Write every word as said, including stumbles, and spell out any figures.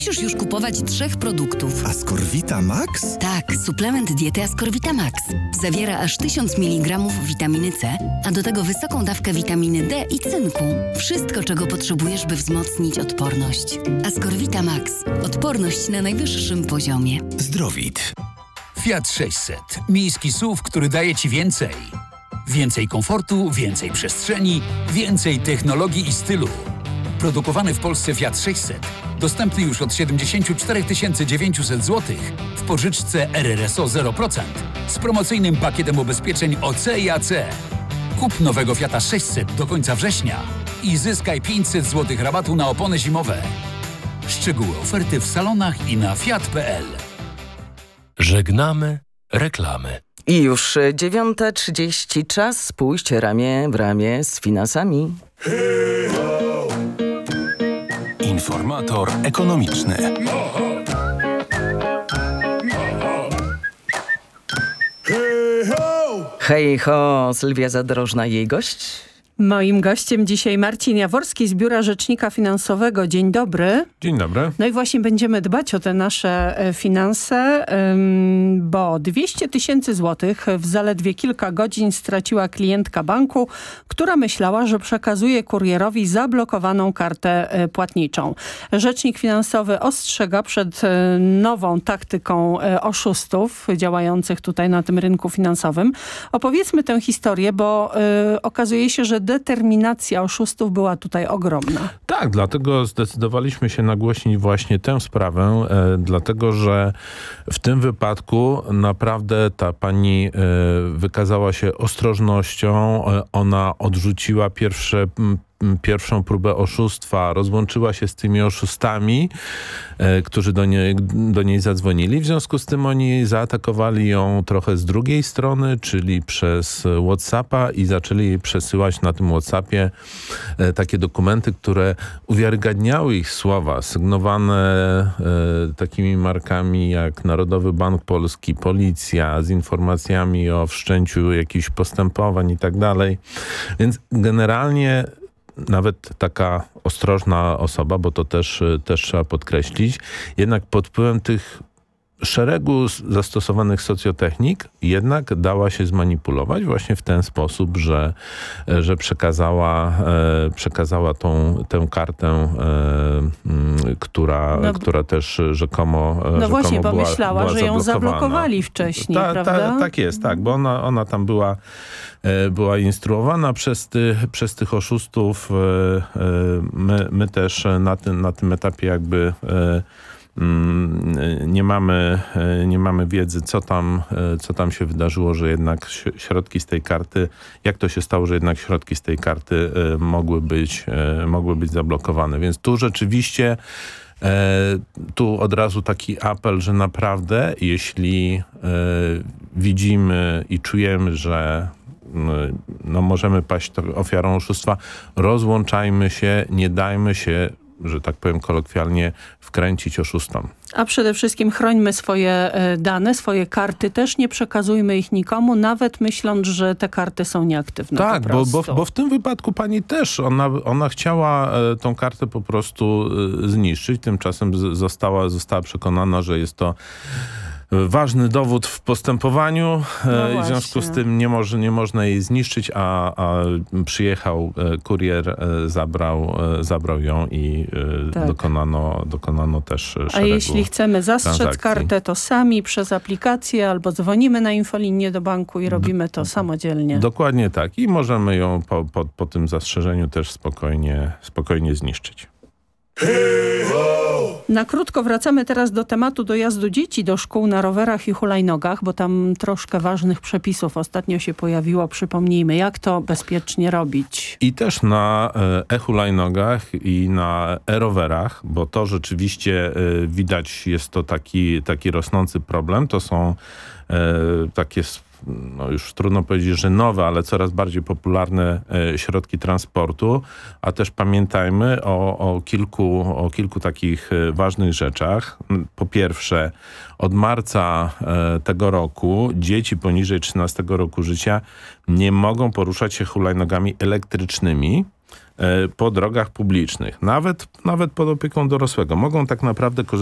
Musisz już kupować trzech produktów. Ascorvita Max? Tak, suplement diety Ascorvita Max. Zawiera aż tysiąc miligramów witaminy C, a do tego wysoką dawkę witaminy D i cynku. Wszystko, czego potrzebujesz, by wzmocnić odporność. Ascorvita Max. Odporność na najwyższym poziomie. Zdrowit. Fiat sześćset. Miejski S U V, który daje Ci więcej. Więcej komfortu, więcej przestrzeni, więcej technologii i stylu. Produkowany w Polsce Fiat sześćset. Dostępny już od siedemdziesiąt cztery tysiące dziewięćset złotych w pożyczce R R S O zero procent z promocyjnym pakietem ubezpieczeń O C i A C. Kup nowego Fiata sześćset do końca września i zyskaj pięćset złotych rabatu na opony zimowe. Szczegóły oferty w salonach i na fiat kropka p l. Żegnamy reklamy. I już dziewiąta trzydzieści, czas pójść ramię w ramię z finansami. Informator ekonomiczny. Hej ho, Sylwia Zadrożna i jej gość. Moim gościem dzisiaj Marcin Jaworski z Biura Rzecznika Finansowego. Dzień dobry. Dzień dobry. No i właśnie będziemy dbać o te nasze finanse, bo dwieście tysięcy złotych w zaledwie kilka godzin straciła klientka banku, która myślała, że przekazuje kurierowi zablokowaną kartę płatniczą. Rzecznik Finansowy ostrzega przed nową taktyką oszustów działających tutaj na tym rynku finansowym. Opowiedzmy tę historię, bo okazuje się, że determinacja oszustów była tutaj ogromna. Tak, dlatego zdecydowaliśmy się nagłośnić właśnie tę sprawę, e, dlatego że w tym wypadku naprawdę ta pani e, wykazała się ostrożnością. E, ona odrzuciła pierwsze m, pierwszą próbę oszustwa, rozłączyła się z tymi oszustami, e, którzy do niej, do niej zadzwonili. W związku z tym oni zaatakowali ją trochę z drugiej strony, czyli przez WhatsAppa i zaczęli jej przesyłać na tym WhatsAppie e, takie dokumenty, które uwiarygadniały ich słowa, sygnowane e, takimi markami jak Narodowy Bank Polski, Policja, z informacjami o wszczęciu jakichś postępowań i tak dalej. Więc generalnie nawet taka ostrożna osoba, bo to też, też trzeba podkreślić, jednak pod wpływem tych szeregu zastosowanych socjotechnik jednak dała się zmanipulować właśnie w ten sposób, że, że przekazała, e, przekazała tą, tę kartę, e, która, no, która też rzekomo No rzekomo właśnie, była, pomyślała, była że ją zablokowana. zablokowali wcześniej, ta, prawda? Ta, tak jest, tak, bo ona, ona tam była, e, była instruowana przez, ty, przez tych oszustów. E, e, my, my też na tym, na tym etapie jakby e, Nie mamy, nie mamy wiedzy, co tam, co tam się wydarzyło, że jednak środki z tej karty, jak to się stało, że jednak środki z tej karty mogły być, mogły być zablokowane. Więc tu rzeczywiście, tu od razu taki apel, że naprawdę, jeśli widzimy i czujemy, że no, możemy paść ofiarą oszustwa, rozłączajmy się, nie dajmy się, że tak powiem kolokwialnie, wkręcić oszustom. A przede wszystkim chrońmy swoje dane, swoje karty też, nie przekazujmy ich nikomu, nawet myśląc, że te karty są nieaktywne. Tak, po bo, prostu. bo, bo w tym wypadku pani też, ona, ona chciała tą kartę po prostu zniszczyć, tymczasem została, została przekonana, że jest to ważny dowód w postępowaniu, no w związku z tym nie, może, nie można jej zniszczyć, a, a przyjechał kurier, zabrał, zabrał ją i tak. dokonano, dokonano też szeregu A jeśli chcemy zastrzec transakcji. kartę, to sami przez aplikację albo dzwonimy na infolinię do banku i robimy to samodzielnie. Dokładnie tak i możemy ją po, po, po tym zastrzeżeniu też spokojnie, spokojnie zniszczyć. Na krótko wracamy teraz do tematu dojazdu dzieci do szkół na rowerach i hulajnogach, bo tam troszkę ważnych przepisów ostatnio się pojawiło. Przypomnijmy, jak to bezpiecznie robić. I też na e-hulajnogach i na e-rowerach, bo to rzeczywiście widać, jest to taki, taki rosnący problem. To są e, takie no już trudno powiedzieć, że nowe, ale coraz bardziej popularne e, środki transportu, a też pamiętajmy o, o, kilku, o kilku takich e, ważnych rzeczach. Po pierwsze, od marca e, tego roku dzieci poniżej trzynastego roku życia nie mogą poruszać się hulajnogami elektrycznymi, po drogach publicznych, nawet, nawet pod opieką dorosłego, mogą tak naprawdę korzystać